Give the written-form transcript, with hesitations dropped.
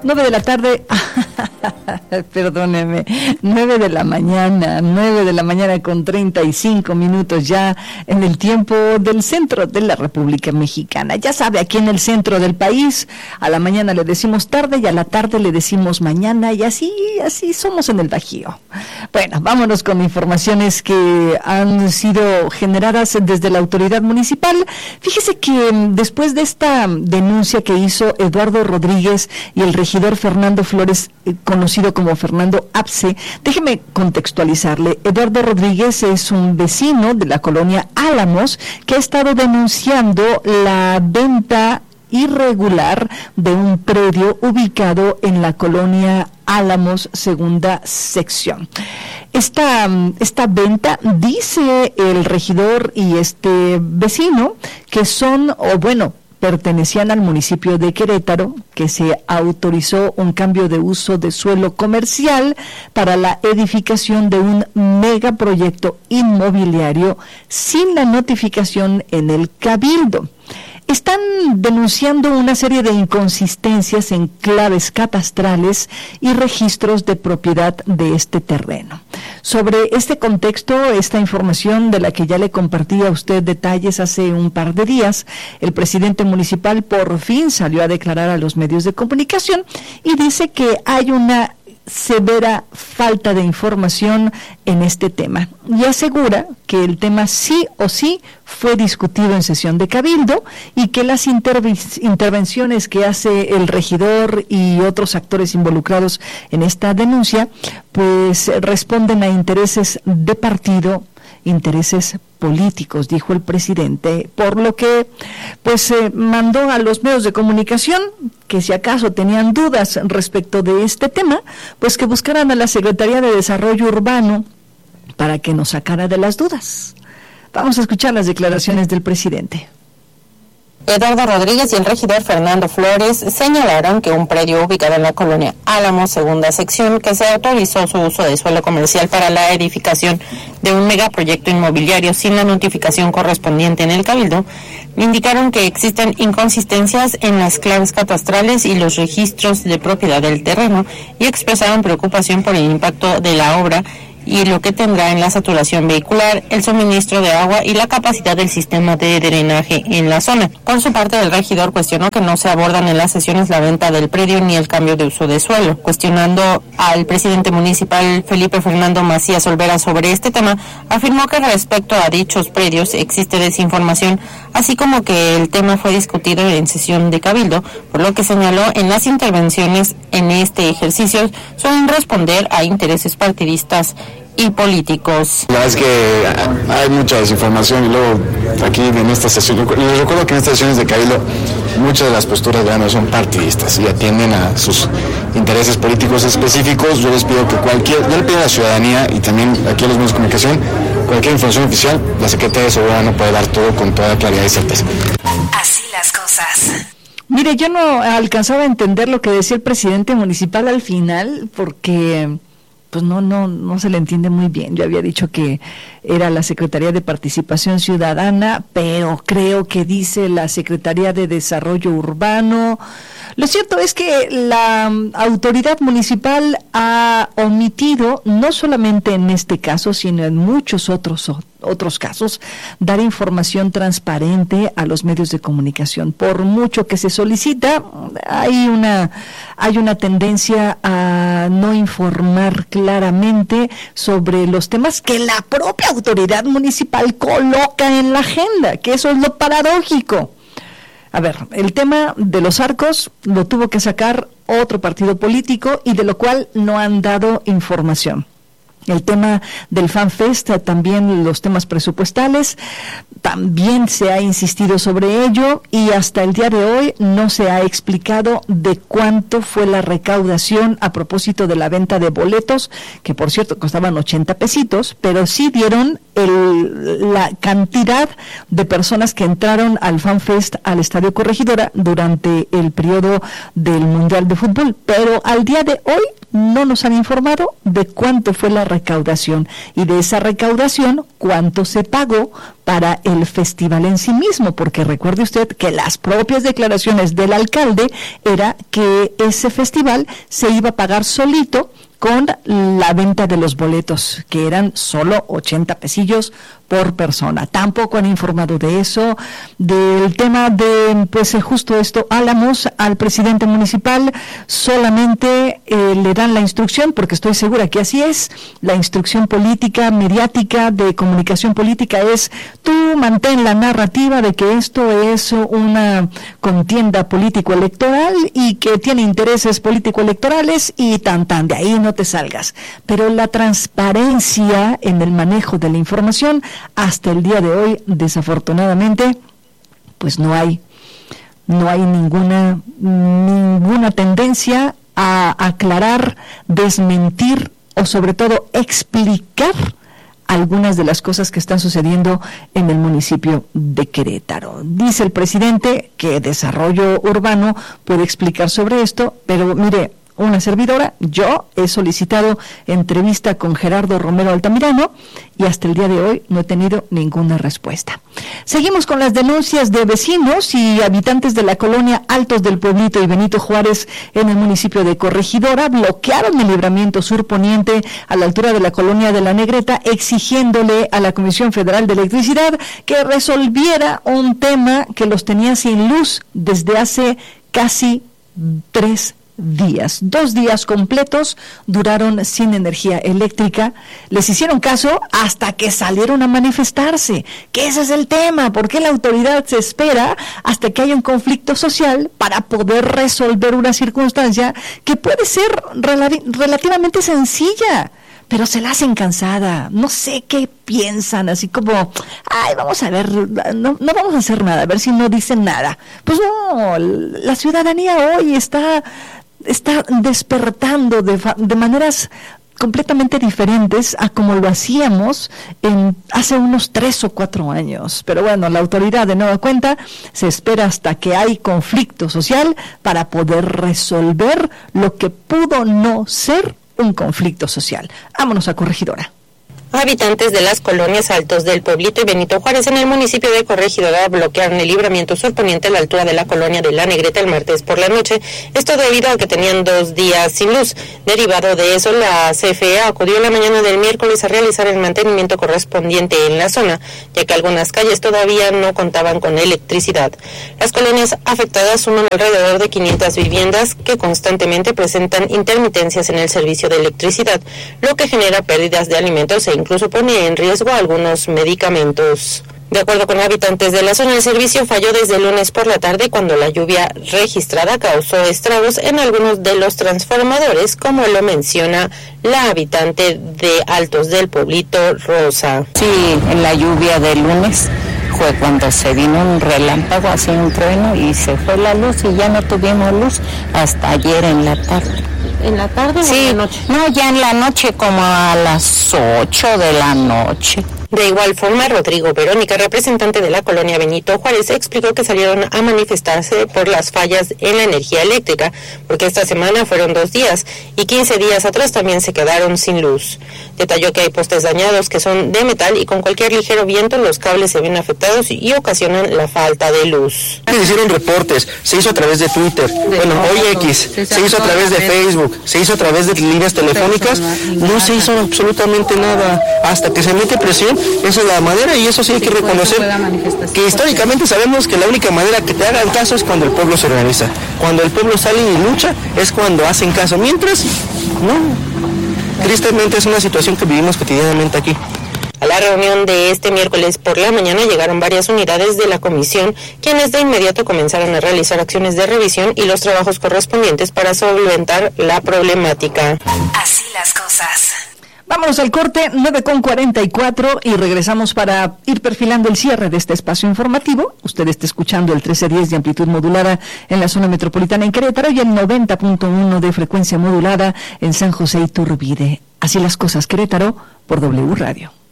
9 de la tarde, perdóneme, 9 de la mañana con 35 minutos ya en el tiempo del centro de la República Mexicana. Ya sabe, aquí en el centro del país, a la mañana le decimos tarde y a la tarde le decimos mañana y así somos en el Bajío. Bueno, vámonos con informaciones que han sido generadas desde la autoridad municipal. Fíjese que después de esta denuncia que hizo Eduardo Rodríguez y el regidor Fernando Flores, conocido como Fernando Apse, déjeme contextualizarle. Eduardo Rodríguez es un vecino de la colonia Álamos que ha estado denunciando la venta irregular de un predio ubicado en la colonia Álamos, segunda sección. Esta venta, dice el regidor y este vecino, que pertenecían al municipio de Querétaro, que se autorizó un cambio de uso de suelo comercial para la edificación de un megaproyecto inmobiliario sin la notificación en el Cabildo. Están denunciando una serie de inconsistencias en claves catastrales y registros de propiedad de este terreno. Sobre este contexto, esta información de la que ya le compartí a usted detalles hace un par de días, el presidente municipal por fin salió a declarar a los medios de comunicación y dice que hay una severa falta de información en este tema y asegura que el tema sí o sí fue discutido en sesión de Cabildo y que las intervenciones que hace el regidor y otros actores involucrados en esta denuncia pues responden a intereses de partido, intereses políticos, dijo el presidente, por lo que mandó a los medios de comunicación que si acaso tenían dudas respecto de este tema, pues que buscaran a la Secretaría de Desarrollo Urbano para que nos sacara de las dudas. Vamos a escuchar las declaraciones del presidente. Eduardo Rodríguez y el regidor Fernando Flores señalaron que un predio ubicado en la colonia Álamos, segunda sección, que se autorizó su uso de suelo comercial para la edificación de un megaproyecto inmobiliario sin la notificación correspondiente en el Cabildo, indicaron que existen inconsistencias en las claves catastrales y los registros de propiedad del terreno y expresaron preocupación por el impacto de la obra y lo que tendrá en la saturación vehicular, el suministro de agua y la capacidad del sistema de drenaje en la zona. Por su parte, el regidor cuestionó que no se abordan en las sesiones la venta del predio ni el cambio de uso de suelo. Cuestionando al presidente municipal Felipe Fernando Macías Olvera sobre este tema, afirmó que respecto a dichos predios existe desinformación, así como que el tema fue discutido en sesión de Cabildo, por lo que señaló en las intervenciones en este ejercicio suelen responder a intereses partidistas y políticos. La verdad es que hay mucha desinformación y luego aquí en esta sesión, les recuerdo que en estas sesiones de Cabildo muchas de las posturas de son partidistas y atienden a sus intereses políticos específicos. Yo les pido que yo le pido a la ciudadanía y también aquí a los medios de comunicación, cualquier información oficial, la Secretaría de Seguridad no puede dar todo con toda claridad y certeza. Así las cosas. Mire, yo no alcanzaba a entender lo que decía el presidente municipal al final, porque pues no se le entiende muy bien. Yo había dicho que era la Secretaría de Participación Ciudadana, pero creo que dice la Secretaría de Desarrollo Urbano. Lo cierto es que la autoridad municipal ha omitido, no solamente en este caso, sino en muchos otros casos, dar información transparente a los medios de comunicación. Por mucho que se solicita, hay una tendencia a no informar claramente sobre los temas que la propia autoridad municipal coloca en la agenda, que eso es lo paradójico. A ver, el tema de los arcos lo tuvo que sacar otro partido político y de lo cual no han dado información. El tema del FanFest, también los temas presupuestales, también se ha insistido sobre ello y hasta el día de hoy no se ha explicado de cuánto fue la recaudación a propósito de la venta de boletos, que por cierto costaban 80 pesitos, pero sí dieron la cantidad de personas que entraron al FanFest al Estadio Corregidora durante el periodo del Mundial de Fútbol. Pero al día de hoy no nos han informado de cuánto fue la recaudación y de esa recaudación cuánto se pagó para el festival en sí mismo, porque recuerde usted que las propias declaraciones del alcalde era que ese festival se iba a pagar solito con la venta de los boletos, que eran solo 80 pesillos por persona. Tampoco han informado de eso, del tema de, pues justo esto, Álamos, al presidente municipal solamente le dan la instrucción, porque estoy segura que así es, la instrucción política, mediática, de comunicación política es, tú mantén la narrativa de que esto es una contienda político-electoral y que tiene intereses político-electorales y tan de ahí no te salgas. Pero la transparencia en el manejo de la información hasta el día de hoy, desafortunadamente, pues no hay ninguna tendencia a aclarar, desmentir o sobre todo explicar algunas de las cosas que están sucediendo en el municipio de Querétaro. Dice el presidente que Desarrollo Urbano puede explicar sobre esto, pero mire, una servidora, yo he solicitado entrevista con Gerardo Romero Altamirano y hasta el día de hoy no he tenido ninguna respuesta. Seguimos con las denuncias de vecinos y habitantes de la colonia Altos del Pueblito y Benito Juárez en el municipio de Corregidora. Bloquearon el libramiento sur poniente a la altura de la colonia de La Negreta, exigiéndole a la Comisión Federal de Electricidad que resolviera un tema que los tenía sin luz desde hace casi 3 días. 2 días completos duraron sin energía eléctrica. Les hicieron caso hasta que salieron a manifestarse, que ese es el tema. ¿Por qué la autoridad se espera hasta que haya un conflicto social para poder resolver una circunstancia que puede ser relativamente sencilla? Pero se la hacen cansada, no sé qué piensan, así como, vamos a ver, no vamos a hacer nada, a ver si no dicen nada. Pues no, la ciudadanía hoy está despertando de maneras completamente diferentes a como lo hacíamos hace unos 3 o 4 años. Pero bueno, la autoridad de nueva cuenta se espera hasta que hay conflicto social para poder resolver lo que pudo no ser un conflicto social. Vámonos a Corregidora. Habitantes de las colonias Altos del Pueblito y Benito Juárez en el municipio de Corregidora bloquearon el libramiento sur poniente a la altura de la colonia de La Negreta el martes por la noche. Esto debido a que tenían 2 días sin luz. Derivado de eso, la CFE acudió la mañana del miércoles a realizar el mantenimiento correspondiente en la zona, ya que algunas calles todavía no contaban con electricidad. Las colonias afectadas suman alrededor de 500 viviendas que constantemente presentan intermitencias en el servicio de electricidad, lo que genera pérdidas de alimentos e incluso pone en riesgo algunos medicamentos. De acuerdo con habitantes de la zona, el servicio falló desde el lunes por la tarde cuando la lluvia registrada causó estragos en algunos de los transformadores, como lo menciona la habitante de Altos del Pueblito, Rosa. Sí, en la lluvia del lunes fue cuando se vino un relámpago, así un trueno, y se fue la luz y ya no tuvimos luz hasta ayer en la tarde. ¿En la tarde o en la noche? No, ya en la noche, como a las 8 de la noche. De igual forma, Rodrigo Verónica, representante de la colonia Benito Juárez, explicó que salieron a manifestarse por las fallas en la energía eléctrica, porque esta semana fueron 2 días y 15 días atrás también se quedaron sin luz. Detalló que hay postes dañados que son de metal y con cualquier ligero viento los cables se ven afectados y ocasionan la falta de luz. Se hicieron reportes, se hizo a través de Twitter, hoy X, se hizo a través de Facebook, se hizo a través de líneas telefónicas, no se hizo absolutamente nada hasta que se mete presión. Esa es la manera y eso sí hay que reconocer que históricamente sabemos que la única manera que te hagan caso es cuando el pueblo se organiza. Cuando el pueblo sale y lucha es cuando hacen caso. Mientras, no. Tristemente es una situación que vivimos cotidianamente aquí. A la reunión de este miércoles por la mañana llegaron varias unidades de la comisión, quienes de inmediato comenzaron a realizar acciones de revisión y los trabajos correspondientes para solventar la problemática. Así las cosas. Vámonos al corte, 9:44, y regresamos para ir perfilando el cierre de este espacio informativo. Usted está escuchando el 1310 de amplitud modulada en la zona metropolitana en Querétaro y el 90.1 de frecuencia modulada en San José Iturbide. Así las cosas, Querétaro, por W Radio.